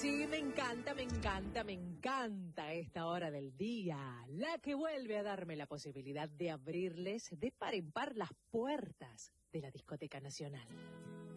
sí, me encanta, me encanta, me encanta esta hora del día, la que vuelve a darme la posibilidad de abrirles de par en par las puertas de la Discoteca Nacional.